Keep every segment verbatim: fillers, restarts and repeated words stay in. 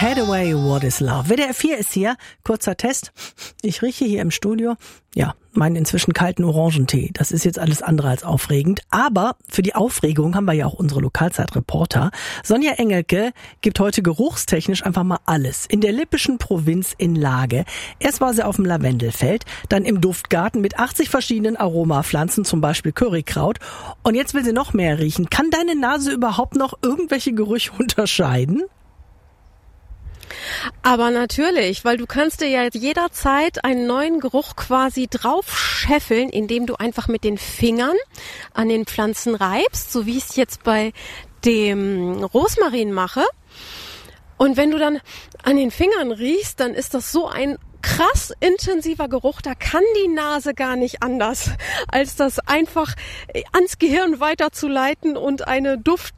Hathaway, What is Love? W D R vier ist hier. Kurzer Test. Ich rieche hier im Studio, ja, meinen inzwischen kalten Orangentee. Das ist jetzt alles andere als aufregend. Aber für die Aufregung haben wir ja auch unsere Lokalzeitreporter. Sonja Engelke gibt heute geruchstechnisch einfach mal alles. In der lippischen Provinz in Lage. Erst war sie auf dem Lavendelfeld, dann im Duftgarten mit achtzig verschiedenen Aromapflanzen, zum Beispiel Currykraut. Und jetzt will sie noch mehr riechen. Kann deine Nase überhaupt noch irgendwelche Gerüche unterscheiden? Aber natürlich, weil du kannst dir ja jederzeit einen neuen Geruch quasi drauf scheffeln, indem du einfach mit den Fingern an den Pflanzen reibst, so wie ich es jetzt bei dem Rosmarin mache. Und wenn du dann an den Fingern riechst, dann ist das so ein krass intensiver Geruch, da kann die Nase gar nicht anders, als das einfach ans Gehirn weiterzuleiten und eine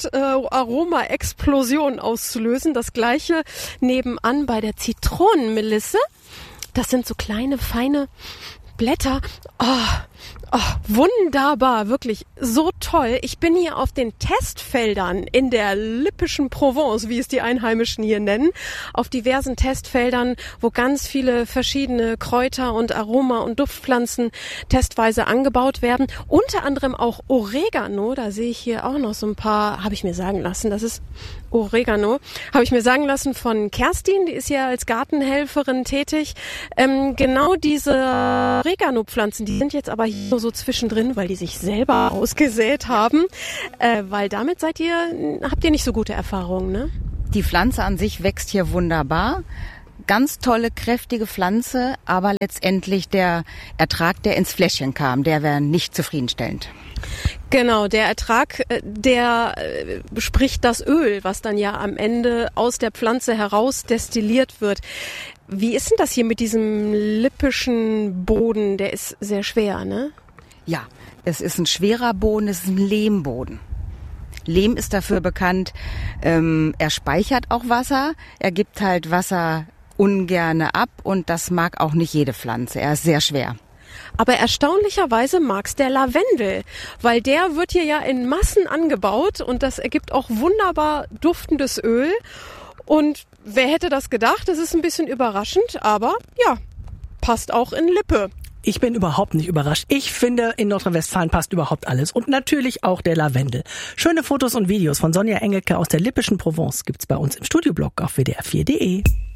Duft-Aroma-Explosion auszulösen. Das gleiche nebenan bei der Zitronenmelisse. Das sind so kleine, feine Blätter. Oh, oh, wunderbar, wirklich so toll. Ich bin hier auf den Testfeldern in der lippischen Provence, wie es die Einheimischen hier nennen, auf diversen Testfeldern, wo ganz viele verschiedene Kräuter und Aroma- und Duftpflanzen testweise angebaut werden. Unter anderem auch Oregano, da sehe ich hier auch noch so ein paar, habe ich mir sagen lassen, das ist Oregano, habe ich mir sagen lassen von Kerstin, die ist ja als Gartenhelferin tätig. Ähm, genau diese Oregano-Pflanzen, die sind jetzt aber hier so zwischendrin, weil die sich selber ausgesät haben, äh, weil damit seid ihr, habt ihr nicht so gute Erfahrungen, ne? Die Pflanze an sich wächst hier wunderbar. Ganz tolle, kräftige Pflanze, aber letztendlich der Ertrag, der ins Fläschchen kam, der wäre nicht zufriedenstellend. Genau, der Ertrag, der spricht das Öl, was dann ja am Ende aus der Pflanze heraus destilliert wird. Wie ist denn das hier mit diesem lippischen Boden? Der ist sehr schwer, ne? Ja, es ist ein schwerer Boden, es ist ein Lehmboden. Lehm ist dafür bekannt, ähm, er speichert auch Wasser, er gibt halt Wasser ungerne ab und das mag auch nicht jede Pflanze, er ist sehr schwer. Aber erstaunlicherweise mag's der Lavendel, weil der wird hier ja in Massen angebaut und das ergibt auch wunderbar duftendes Öl. Und wer hätte das gedacht? Das ist ein bisschen überraschend, aber ja, passt auch in Lippe. Ich bin überhaupt nicht überrascht. Ich finde, in Nordrhein-Westfalen passt überhaupt alles. Und natürlich auch der Lavendel. Schöne Fotos und Videos von Sonja Engelke aus der lippischen Provence gibt's bei uns im Studioblog auf w d r vier punkt d e.